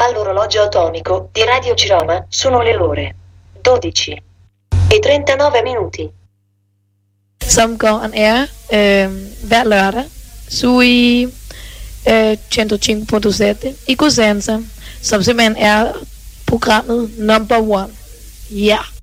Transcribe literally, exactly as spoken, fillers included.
all'orologio atomico di Radio Ciroma sono le ore dodici e trentanove minuti. Som går on air øh, hver lørdag, Sui øh, et hundrede og cinque punto sette i Cosenza, som simpelthen er programmet number one. Ja. Yeah.